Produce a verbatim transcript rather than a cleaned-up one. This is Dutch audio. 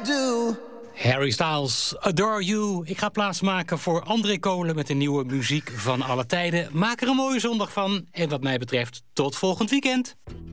do. Harry Styles, Adore You. Ik ga plaatsmaken voor André Kolen met de nieuwe muziek van alle tijden. Maak er een mooie zondag van. En wat mij betreft, tot volgend weekend.